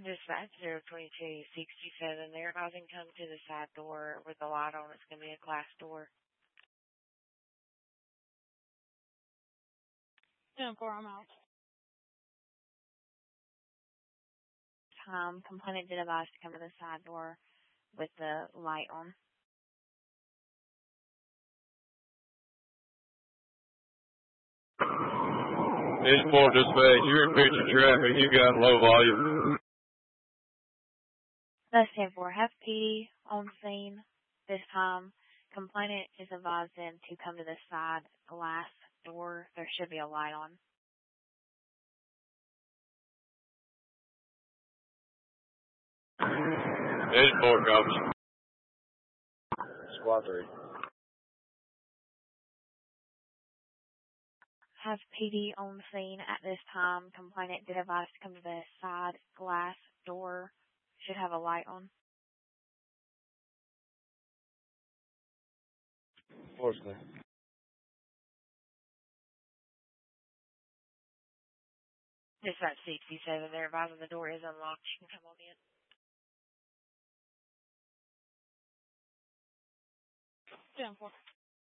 Dispatch 02267. They're advising come to the side door with the light on. It's going to be a glass door. 10-4, I'm out. Complainant did advise to come to the side door with the light on. It's more dispatch. You're in picture traffic. You got low volume. That's 10-4. Have PD on scene this time. Complainant is advised them to come to the side glass door. There should be a light on. It's more cops. Squad 3. Have PD on scene at this time. Complainant did advise to come to the side glass door. Should have a light on. Fortunately. Dispatch 67. They're advising the door is unlocked. You can come on in. 10-4.